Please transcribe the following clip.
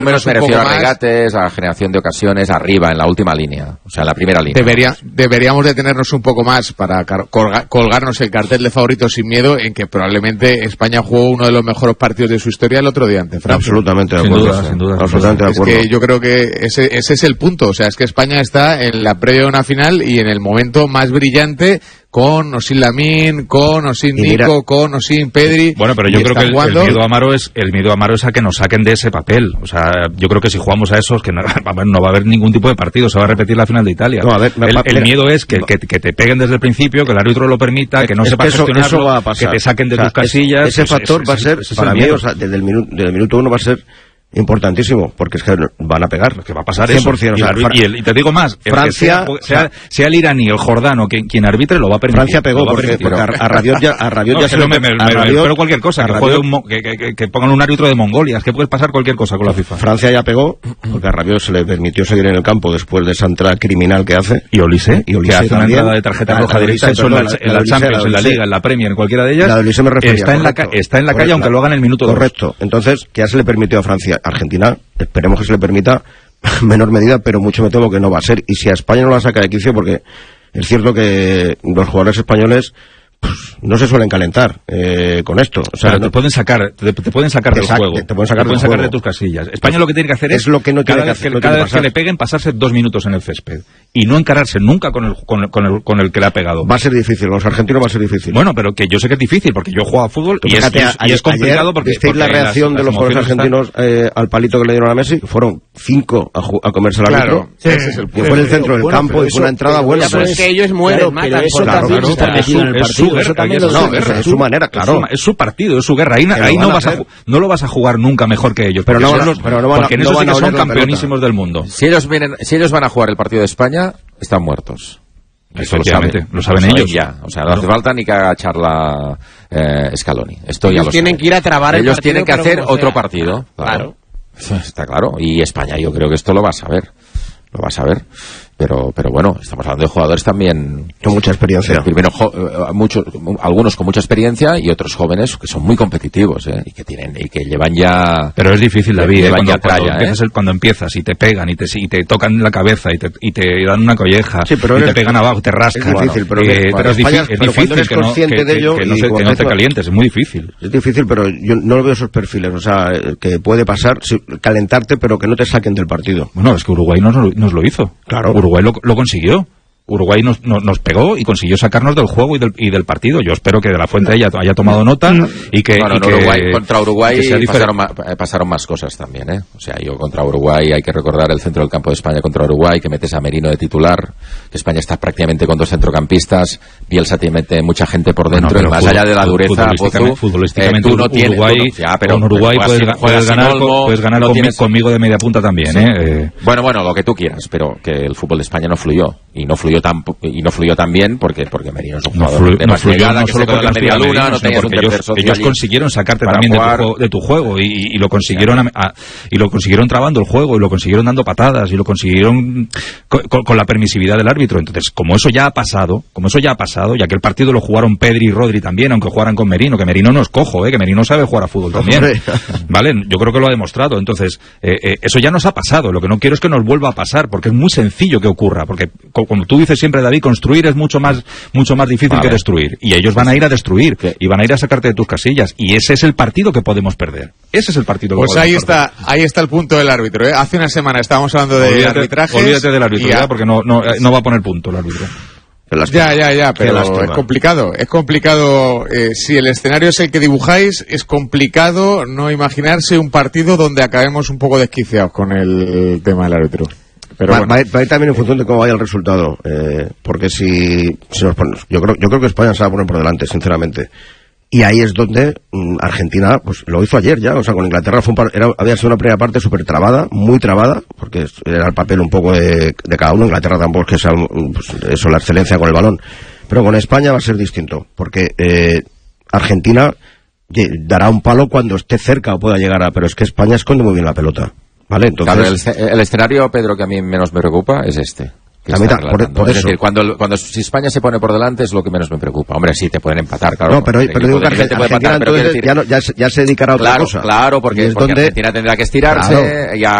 menos me refiero a regates, a generación de ocasiones arriba, en la última línea, o sea, en la primera línea. Deberíamos detenernos un poco más para colgarnos el cartel de favoritos sin miedo en que probablemente España jugó uno de los mejores partidos de su historia el otro día ante Francia. Absolutamente de acuerdo. Sin duda. Absolutamente de acuerdo. Es que yo creo que ese es el punto, o sea, es que España está en la previa de una final y en el momento más brillante, con o sin Lamine, con o sin Nico, con o sin Pedri. Bueno, pero yo creo que el miedo a Amaro es a que nos saquen de ese papel. O sea, yo creo que si jugamos a esos, que no va a haber ningún tipo de partido, se va a repetir la final de Italia. No, a ver, el miedo es que te peguen desde el principio, que el árbitro lo permita, que no sepa gestionarlo, que te saquen de tus casillas. Ese factor va a ser, para mí, o sea, desde el minuto uno va a ser importantísimo, porque es que van a pegar. Que va a pasar 100%, eso. O sea, y te digo más, Francia, sea el iraní o el jordano quien arbitre, lo va a permitir. Francia pegó, porque a Rabiot ya se lo pero cualquier cosa, que pongan un árbitro de Mongolia, es que puede pasar cualquier cosa con la FIFA. Francia ya pegó, porque a Rabiot se le permitió seguir en el campo después de esa entrada criminal que hace. Y Olise, que hace también, una entrada de tarjeta roja directa, eso en la Champions, en la Liga, en la Premier, en cualquiera de ellas. La de Olise me refería, está en la calle, aunque lo hagan en el minuto 2. Correcto. Entonces, que ya se le permitió a Francia. Argentina, esperemos que se le permita menor medida, pero mucho me temo que no va a ser. Y si a España no la saca de quicio, porque es cierto que los jugadores españoles pues, no se suelen calentar con esto. O sea, pero te pueden sacar del juego. Te pueden sacar de tus casillas. España lo que tiene que hacer es lo que no tiene que hacer, cada vez que le peguen, pasarse 2 minutos en el césped. Y no encararse nunca con el que le ha pegado. Va a ser difícil, los argentinos va a ser difícil. Bueno, pero que yo sé que es difícil, porque yo he jugado a fútbol y es complicado porque... ¿Visteis la reacción de los jugadores argentinos al palito que le dieron a Messi? Fueron 5 a comerse al árbitro. Ese es el punto. Fue en el centro del campo y fue una entrada buena. Pero es que ellos mueren, matan. Eso también está metido en el partido. Es su manera, claro. Es su partido, es su guerra. Ahí no lo vas a jugar nunca mejor que ellos. Porque en eso sí que son campeonísimos del mundo. Si ellos van a jugar el partido de España, están muertos. Eso lo saben ellos. Ya. O sea, no hace falta ni que haga charla Scaloni. Esto ya lo tienen que ir a trabar el partido. Ellos tienen que hacer otro partido. Claro. Está claro. Y España, yo creo que esto lo va a saber. Pero bueno, estamos hablando de jugadores también con mucha experiencia. Primero, algunos con mucha experiencia y otros jóvenes que son muy competitivos, y que llevan ya. Pero es difícil, David, cuando empiezas y te pegan y te tocan la cabeza y te dan una colleja, y te pegan abajo, te rascan. Es difícil, pero es difícil que no te calientes, es muy difícil. Es difícil, pero yo no lo veo esos perfiles, o sea, que puede pasar, calentarte, pero que no te saquen del partido. Bueno, es que Uruguay nos lo hizo. Claro. Uruguay lo consiguió. Uruguay nos pegó y consiguió sacarnos del juego y del partido. Yo espero que de la Fuente haya tomado nota y que... contra Uruguay pasaron más cosas también, ¿eh? O sea, yo contra Uruguay, hay que recordar el centro del campo de España contra Uruguay, que metes a Merino de titular, que España está prácticamente con 2 centrocampistas, Bielsa te mete mucha gente por dentro, y más allá de la dureza, futbolísticamente tú no tienes... con Uruguay puedes ganar conmigo de media punta también, ¿eh? Bueno, lo que tú quieras, pero que el fútbol de España no fluyó. Y no fluyó tan bien porque Merino es un jugador de más llegada, que se quedó en la media luna, no tenías un tercer socio. Ellos consiguieron sacarte también de tu juego y lo consiguieron trabando el juego y lo consiguieron dando patadas y lo consiguieron con la permisividad del árbitro. Entonces, como eso ya ha pasado, ya que el partido lo jugaron Pedri y Rodri también, aunque jugaran con Merino, que Merino no es cojo, que Merino sabe jugar a fútbol también. ¿Vale? Yo creo que lo ha demostrado. Entonces, eso ya nos ha pasado. Lo que no quiero es que nos vuelva a pasar, porque es muy sencillo que ocurra, porque como tú dices siempre, David, construir es mucho más difícil que destruir. Y ellos van a ir a destruir y van a ir a sacarte de tus casillas. Y ese es el partido que podemos perder. Ese es el partido que podemos perder. Ahí está el punto del árbitro, ¿eh? Hace una semana estábamos hablando de arbitrajes. Olvídate del árbitro, ya, porque no va a poner punto el árbitro. Ya, pero es complicado. Es complicado, si el escenario es el que dibujáis, es complicado no imaginarse un partido donde acabemos un poco desquiciados con el tema del árbitro. Pero va a ir también en función de cómo vaya el resultado, porque si nos ponemos, yo creo que España se va a poner por delante, sinceramente. Y ahí es donde Argentina pues lo hizo ayer ya, o sea, con Inglaterra había sido una primera parte súper trabada, muy trabada, porque era el papel un poco de cada uno. Inglaterra tampoco es que sea eso, la excelencia con el balón, pero con España va a ser distinto, porque Argentina dará un palo cuando esté cerca o pueda llegar pero es que España esconde muy bien la pelota, ¿vale? Entonces, claro, el escenario, Pedro, que a mí menos me preocupa es este. Por eso. Es decir, si España se pone por delante es lo que menos me preocupa. Hombre, sí, te pueden empatar, claro. No, pero digo que Argentina entonces ya se dedicará a otra cosa. Claro, porque Argentina tendrá que estirarse, claro.